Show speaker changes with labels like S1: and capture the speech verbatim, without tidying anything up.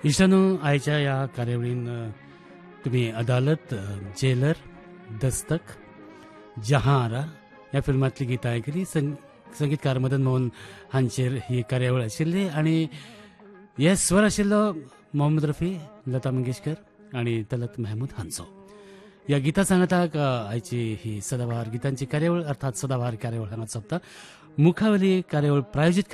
S1: इश्टानो, आयच्या ह्या कार्यावळीन तुम्ही अदालत, जेलर, दस्तक, जहारा ह्या फिल्मांतली गितां आयकली. संग संगीतकार मदन मोहन हांचेर ही कार्यावळ आशिल्ली आनी हे स्वर आशिल्लो मोहम्मद रफी, लता मंगेशकर आनी तलत महमूद हांचो. ह्या गितां सांगताक आयची ही सदाबहार गितांची कार्यावळ अर्थात सदाबहार कार्यावळ हांगा सोंपता. मुखावली कार्यावळ प्रायोजीत